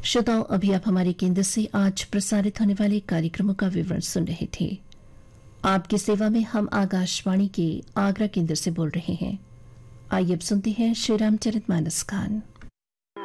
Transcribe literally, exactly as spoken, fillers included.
श्रोताओं, अभी आप हमारे केंद्र से आज प्रसारित होने वाले कार्यक्रमों का विवरण सुन रहे थे। आपकी सेवा में हम आकाशवाणी के आगरा केंद्र से बोल रहे हैं। आइए अब सुनते हैं श्री रामचरितमानस गान।